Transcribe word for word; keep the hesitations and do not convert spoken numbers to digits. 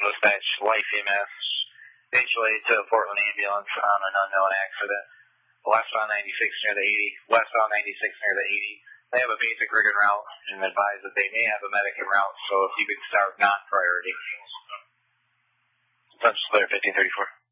dispatch Life E M S, eventually to a Portland ambulance on an unknown accident. Westbound ninety-six near the eighty, westbound ninety-six near the eighty. They have a basic rig en route and advise that they may have a medic en route, so if you could start not priority. That's clear, fifteen thirty-four.